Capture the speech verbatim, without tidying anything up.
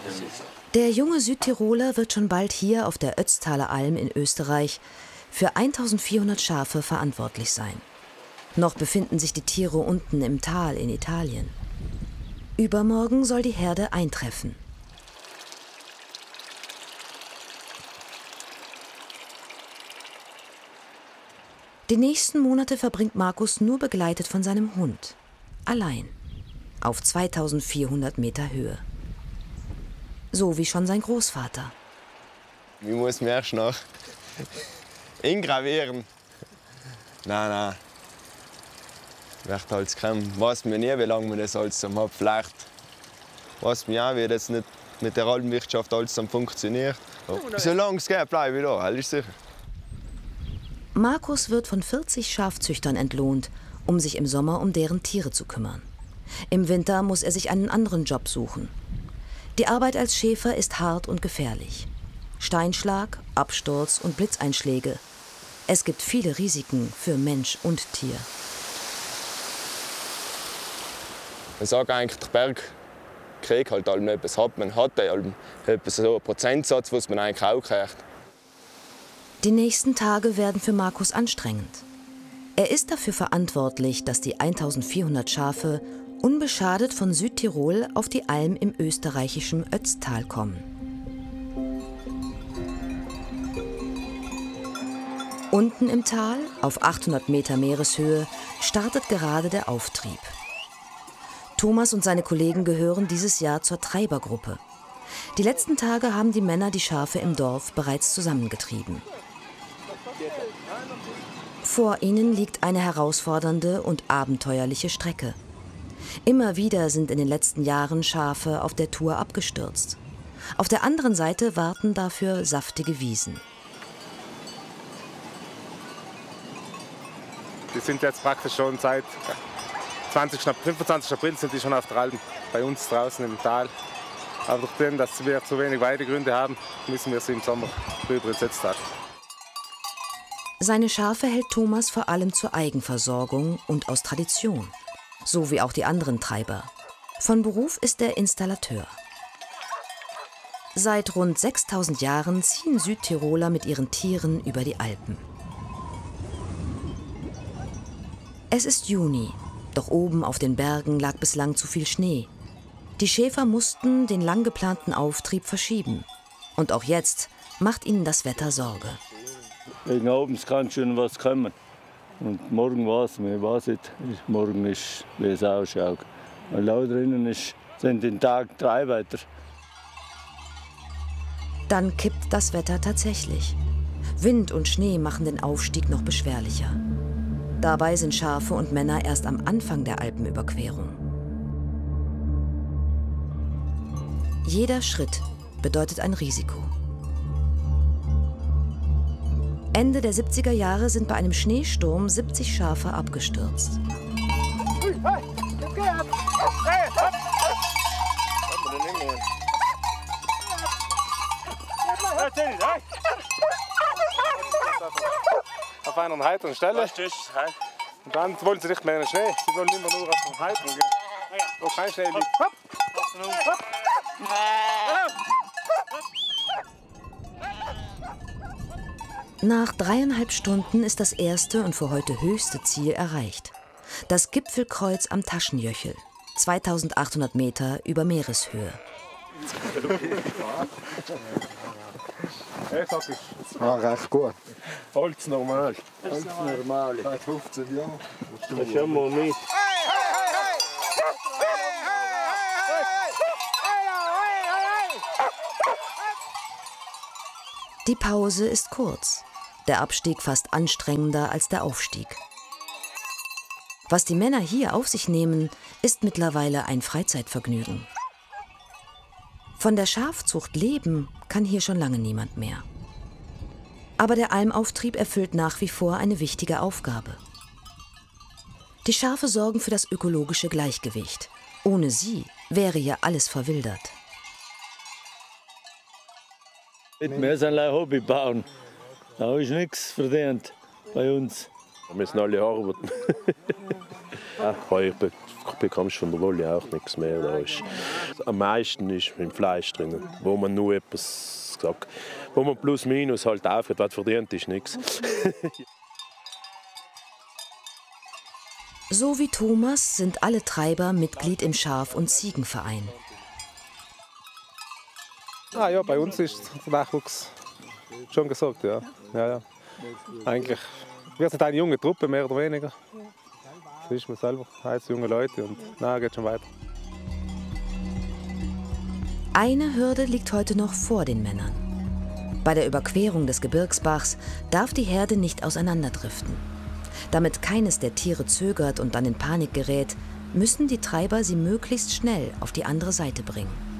Der junge Südtiroler wird schon bald hier auf der Ötztaler Alm in Österreich für eintausendvierhundert Schafe verantwortlich sein. Noch befinden sich die Tiere unten im Tal in Italien. Übermorgen soll die Herde eintreffen. Die nächsten Monate verbringt Markus nur begleitet von seinem Hund. Allein. Auf zweitausendvierhundert Meter Höhe. So wie schon sein Großvater. Ich muss mich erst noch ingravieren. Nein, nein. Ich möchte halt kommen. Ich weiß mir nie, wie lange man das alles hat. Vielleicht weiß mir auch, wie das nicht mit der Alpenwirtschaft alles funktioniert. Aber solange es geht, bleibe ich da, das ist sicher. Markus wird von vierzig Schafzüchtern entlohnt, um sich im Sommer um deren Tiere zu kümmern. Im Winter muss er sich einen anderen Job suchen. Die Arbeit als Schäfer ist hart und gefährlich. Steinschlag, Absturz und Blitzeinschläge. Es gibt viele Risiken für Mensch und Tier. Man sagt eigentlich, der Berg kriegt halt allem etwas hat. Man hat allem etwas, so einen Prozentsatz, was man eigentlich auch kriegt. Die nächsten Tage werden für Markus anstrengend. Er ist dafür verantwortlich, dass die eintausendvierhundert Schafe unbeschadet von Südtirol auf die Alm im österreichischen Ötztal kommen. Unten im Tal, auf achthundert Meter Meereshöhe, startet gerade der Auftrieb. Thomas und seine Kollegen gehören dieses Jahr zur Treibergruppe. Die letzten Tage haben die Männer die Schafe im Dorf bereits zusammengetrieben. Vor ihnen liegt eine herausfordernde und abenteuerliche Strecke. Immer wieder sind in den letzten Jahren Schafe auf der Tour abgestürzt. Auf der anderen Seite warten dafür saftige Wiesen. Die sind jetzt praktisch schon seit zwanzigsten fünfundzwanzigsten April sind die schon auf der Alm bei uns draußen im Tal. Aber durch den, dass wir zu wenig Weidegründe haben, müssen wir sie im Sommer rüber ins Ötztal. Seine Schafe hält Thomas vor allem zur Eigenversorgung und aus Tradition. So wie auch die anderen Treiber. Von Beruf ist er Installateur. Seit rund sechstausend Jahren ziehen Südtiroler mit ihren Tieren über die Alpen. Es ist Juni, doch oben auf den Bergen lag bislang zu viel Schnee. Die Schäfer mussten den lang geplanten Auftrieb verschieben. Und auch jetzt macht ihnen das Wetter Sorge. Wegen abends kann schon was kommen. Und morgen weiß man, ich weiß nicht, morgen ist, wie es ausschaut. Weil da drinnen ist, sind den Tag drei weiter. Dann kippt das Wetter tatsächlich. Wind und Schnee machen den Aufstieg noch beschwerlicher. Dabei sind Schafe und Männer erst am Anfang der Alpenüberquerung. Jeder Schritt bedeutet ein Risiko. Ende der siebziger Jahre sind bei einem Schneesturm siebzig Schafe abgestürzt. Auf einer heiteren Stelle. Und dann wollen sie nicht mehr in den Schnee. Sie wollen immer nur auf den heiteren gehen. Wo kein Schnee liegt. Nach dreieinhalb Stunden ist das erste und für heute höchste Ziel erreicht. Das Gipfelkreuz am Taschenjöchel, zweitausendachthundert Meter über Meereshöhe. Ja, recht gut. Holz normal. Holz normal. Seit fünfzehn Jahren. Das schauen wir mit. Die Pause ist kurz. Der Abstieg fast anstrengender als der Aufstieg. Was die Männer hier auf sich nehmen, ist mittlerweile ein Freizeitvergnügen. Von der Schafzucht leben kann hier schon lange niemand mehr. Aber der Almauftrieb erfüllt nach wie vor eine wichtige Aufgabe. Die Schafe sorgen für das ökologische Gleichgewicht. Ohne sie wäre hier alles verwildert. Wir sind ein Hobby bauen. Da ist nichts verdient bei uns. Wir müssen alle arbeiten. Ja, heuer bekommst du von der Wolle auch nichts mehr. Da ist, am meisten ist mit dem Fleisch drin, wo man nur etwas sagt, wo man plus minus halt aufhört, was verdient ist nichts. So wie Thomas sind alle Treiber Mitglied im Schaf- und Ziegenverein. Ah, ja, bei uns ist der Nachwuchs schon gesagt, ja. Ja, ja. Eigentlich, wir sind eine junge Truppe, mehr oder weniger. Das ist man selber, heißt junge Leute und na, geht schon weiter. Eine Hürde liegt heute noch vor den Männern. Bei der Überquerung des Gebirgsbachs darf die Herde nicht auseinanderdriften. Damit keines der Tiere zögert und dann in Panik gerät, müssen die Treiber sie möglichst schnell auf die andere Seite bringen.